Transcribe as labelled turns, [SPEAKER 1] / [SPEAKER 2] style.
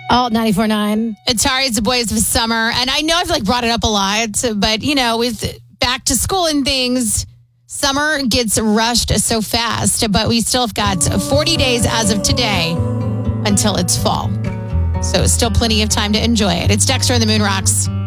[SPEAKER 1] Alt 94.9.
[SPEAKER 2] Atari, it's the boys of summer. And I know I've brought it up a lot, but with back to school and things, summer gets rushed so fast. But we still have got 40 days as of today until it's fall. So still plenty of time to enjoy it. It's Dexter and the Moon Rocks.